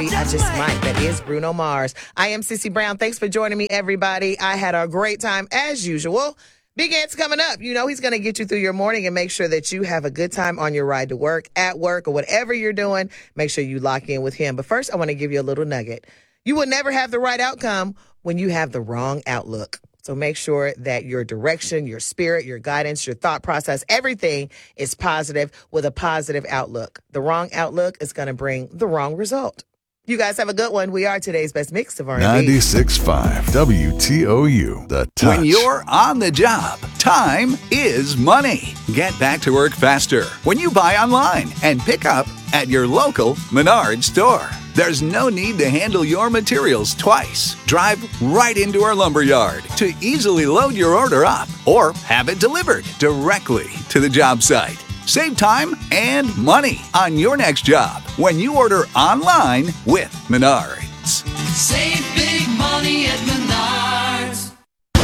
Maybe I Just Might. That is Bruno Mars. I am Sissy Brown. Thanks for joining me, everybody. I had a great time as usual. Big Ant's coming up. You know he's going to get you through your morning and make sure that you have a good time on your ride to work, at work, or whatever you're doing. Make sure you lock in with him. But first, I want to give you a little nugget. You will never have the right outcome when you have the wrong outlook. So make sure that your direction, your spirit, your guidance, your thought process, everything is positive with a positive outlook. The wrong outlook is going to bring the wrong result. You guys have a good one. We are today's best mix of R&B. 96.5 WTOU, The Touch. When you're on the job, time is money. Get back to work faster when you buy online and pick up at your local Menards store. There's no need to handle your materials twice. Drive right into our lumberyard to easily load your order up or have it delivered directly to the job site. Save time and money on your next job when you order online with Menards. Save big money at Menards.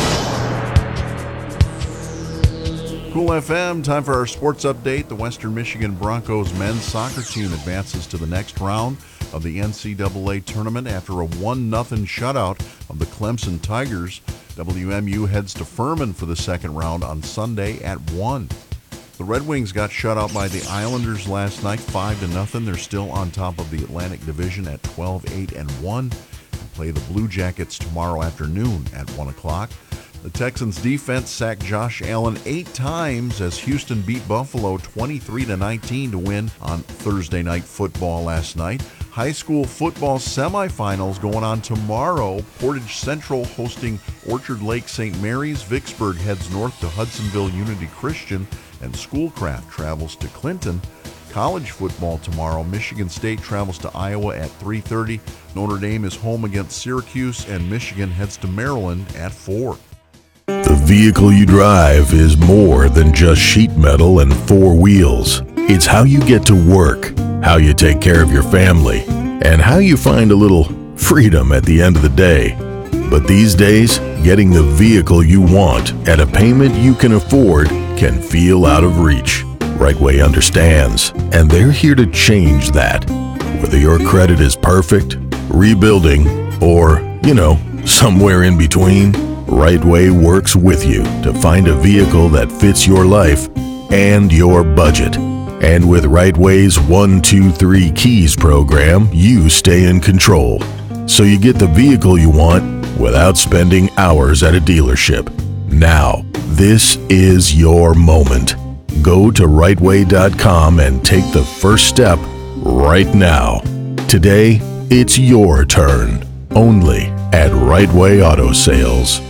Cool FM, time for our sports update. The Western Michigan Broncos men's soccer team advances to the next round of the NCAA tournament after a 1-0 shutout of the Clemson Tigers. WMU heads to Furman for the second round on Sunday at 1. The Red Wings got shut out by the Islanders last night, 5-0. They're still on top of the Atlantic Division at 12-8-1. And play the Blue Jackets tomorrow afternoon at 1 o'clock. The Texans' defense sacked Josh Allen 8 times as Houston beat Buffalo 23-19 to win on Thursday Night Football last night. High school football semifinals going on tomorrow. Portage Central hosting Orchard Lake St. Mary's. Vicksburg heads north to Hudsonville Unity Christian. And Schoolcraft travels to Clinton. College football tomorrow. Michigan State travels to Iowa at 3:30. Notre Dame is home against Syracuse, and Michigan heads to Maryland at 4. The vehicle you drive is more than just sheet metal and 4 wheels. It's how you get to work, how you take care of your family, and how you find a little freedom at the end of the day. But these days, getting the vehicle you want at a payment you can afford can feel out of reach. Rightway understands, and they're here to change that. Whether your credit is perfect, rebuilding, or, somewhere in between, Rightway works with you to find a vehicle that fits your life and your budget. And with Rightway's 1, 2, 3 Keys program, you stay in control. So you get the vehicle you want without spending hours at a dealership. Now, this is your moment. Go to rightway.com and take the first step right now. Today, it's your turn. Only at Rightway Auto Sales.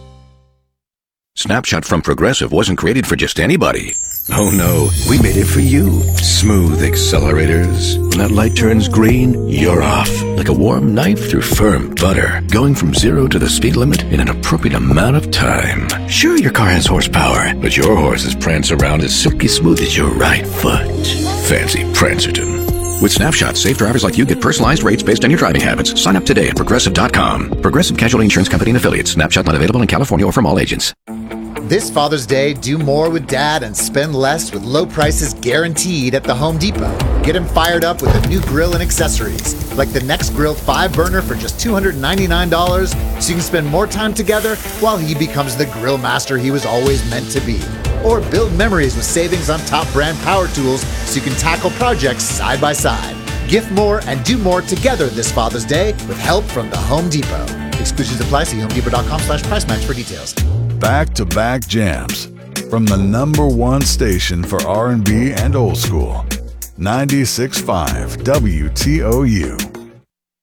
Snapshot from Progressive wasn't created for just anybody. Oh no, we made it for you. Smooth accelerators. When that light turns green, you're off. Like a warm knife through firm butter. Going from 0 to the speed limit in an appropriate amount of time. Sure, your car has horsepower, but your horses prance around as silky smooth as your right foot. Fancy Prancerton. With Snapshot, safe drivers like you get personalized rates based on your driving habits. Sign up today at Progressive.com. Progressive Casualty Insurance Company and Affiliates. Snapshot not available in California or from all agents. This Father's Day, do more with Dad and spend less with low prices guaranteed at the Home Depot. Get him fired up with a new grill and accessories, like the Next Grill 5-burner for just $299, so you can spend more time together while he becomes the grill master he was always meant to be. Or build memories with savings on top brand power tools so you can tackle projects side by side. Gift more and do more together this Father's Day with help from the Home Depot. Exclusions apply. See HomeDepot.com/price match for details. Back-to-back jams from the #1 station for R&B and old school. 96.5 WTOU.